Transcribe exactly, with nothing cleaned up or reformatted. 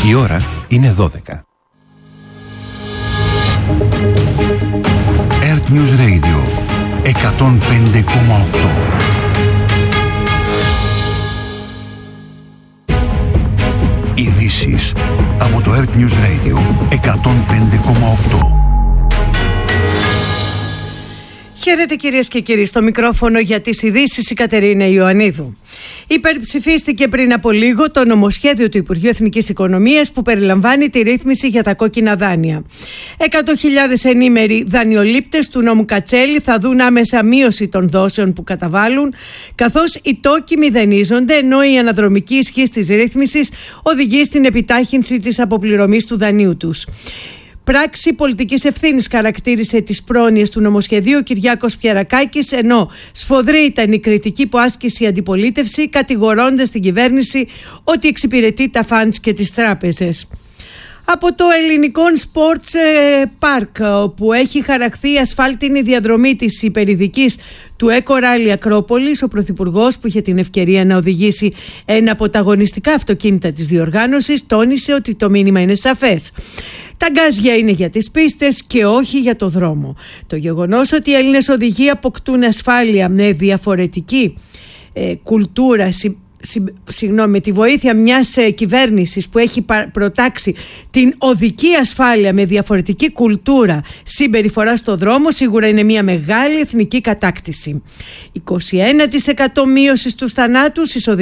Η ώρα είναι δώδεκα. Earth News Radio εκατόν πέντε κόμμα οκτώ. Ειδήσεις από το Earth News Radio εκατόν πέντε κόμμα οκτώ. Χαίρετε κυρίες και κύριοι, στο μικρόφωνο για τις ειδήσεις η Κατερίνα Ιωαννίδου. Υπερψηφίστηκε πριν από λίγο το νομοσχέδιο του Υπουργείου Εθνικής Οικονομίας που περιλαμβάνει τη ρύθμιση για τα κόκκινα δάνεια. εκατό χιλιάδες ενήμεροι δανειολήπτες του νόμου Κατσέλη θα δουν άμεσα μείωση των δόσεων που καταβάλουν, καθώς οι τόκοι μηδενίζονται, ενώ η αναδρομική ισχύς της ρύθμισης οδηγεί στην επιτάχυνση της αποπληρωμής του δανείου τους. Πράξη πολιτικής ευθύνης χαρακτήρισε τις πρόνοιες του νομοσχεδίου ο Κυριάκος Πιερακάκης, ενώ σφοδρή ήταν η κριτική που άσκησε η αντιπολίτευση, κατηγορώντας την κυβέρνηση ότι εξυπηρετεί τα φαντς και τις τράπεζες. Από το Ελληνικών Sports Park, όπου έχει χαραχθεί η ασφάλτινη διαδρομή της υπερηδικής του Eco Rally Ακρόπολης, ο Πρωθυπουργός, που είχε την ευκαιρία να οδηγήσει ένα από τα αγωνιστικά αυτοκίνητα της διοργάνωσης, τόνισε ότι το μήνυμα είναι σαφές. Τα γκάζια είναι για τις πίστες και όχι για το δρόμο. Το γεγονός ότι οι Έλληνες οδηγοί αποκτούν ασφάλεια με διαφορετική ε, κουλτούρα, Συγγνώμη, με τη βοήθεια μιας ε, κυβέρνησης που έχει προτάξει την οδική ασφάλεια με διαφορετική κουλτούρα συμπεριφορά στο δρόμο, σίγουρα είναι μια μεγάλη εθνική κατάκτηση. είκοσι ένα τοις εκατό μείωση στους θανάτους